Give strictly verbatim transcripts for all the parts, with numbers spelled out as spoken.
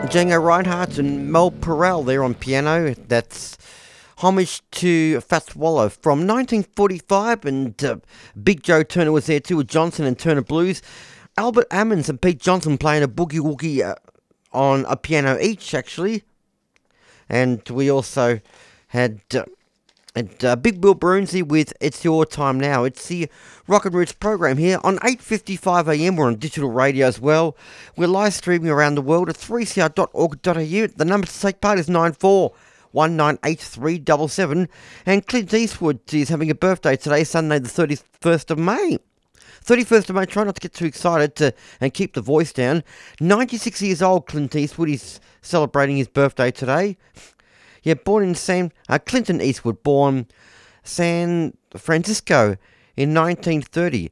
Django Reinhardt and Mel Perel there on piano. That's homage to Fats Waller from nineteen forty-five, and uh, Big Joe Turner was there too with Johnson and Turner Blues. Albert Ammons and Pete Johnson playing a boogie woogie uh, on a piano each, actually. And we also had... Uh, And uh, Big Bill Brunsey with It's Your Time Now. It's the Rock and Roots program here on eight fifty-five a m. We're on digital radio as well. We're live streaming around the world at three c r dot org dot a u. The number to take part is nine four one nine eight three seven seven. And Clint Eastwood is having a birthday today, Sunday the thirty-first of May. thirty-first of May, try not to get too excited to, and keep the voice down. ninety-six years old, Clint Eastwood is celebrating his birthday today. Yeah, born in San... Uh, Clinton Eastwood, born San Francisco in nineteen thirty.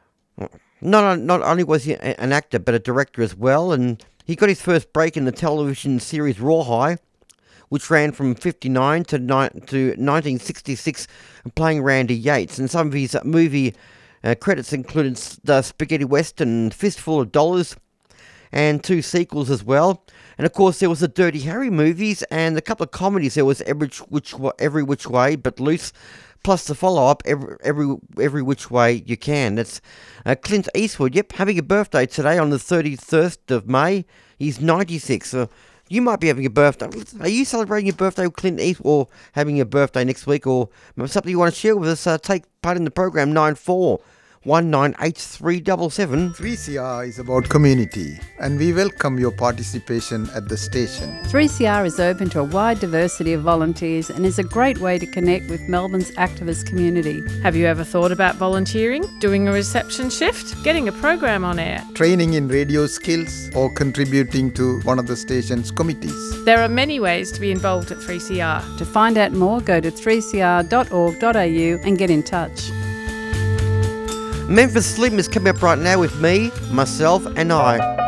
Not, not only was he an actor, but a director as well, and he got his first break in the television series Rawhide, which ran from fifty-nine to, ni- to nineteen sixty-six, playing Randy Yates. And some of his movie uh, credits included the spaghetti western Fistful of Dollars, and two sequels as well. And of course there was the Dirty Harry movies and a couple of comedies. There was Every Which, Every Which Way But Loose, plus the follow-up Every Every, Every Which Way You Can. That's uh, Clint Eastwood, yep, having a birthday today on the thirty-first of May. He's ninety-six. So you might be having a birthday. Are you celebrating your birthday with Clint Eastwood, or having a birthday next week, or something you want to share with us? Uh, take part in the program, nine four one nine eight three seven seven. three C R is about community, and we welcome your participation at the station. three C R is open to a wide diversity of volunteers and is a great way to connect with Melbourne's activist community. Have you ever thought about volunteering, doing a reception shift, getting a program on air, training in radio skills, or contributing to one of the station's committees? There are many ways to be involved at three C R. To find out more, go to three c r dot org dot a u and get in touch. Memphis Slim is coming up right now with me, myself and I.